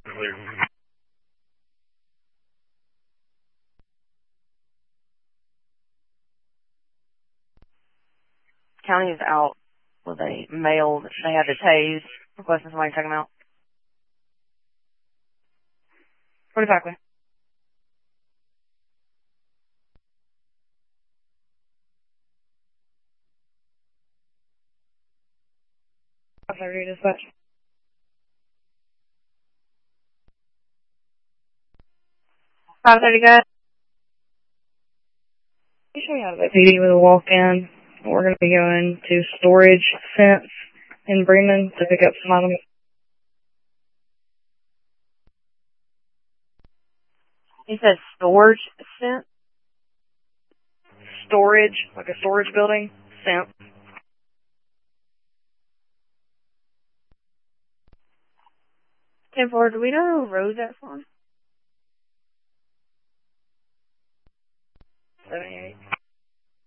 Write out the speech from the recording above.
County is out with a male that they had to tase, requesting somebody to check him out. 45 quick. Okay, dispatch. 5:30 guys. Let me show you how to get PD with a walk-in. We're going to be going to Storage Fence in Bremen to pick up some items. He says storage scent? Storage, like a storage building, scent. 10-4, do we know who Rose that's on? 78.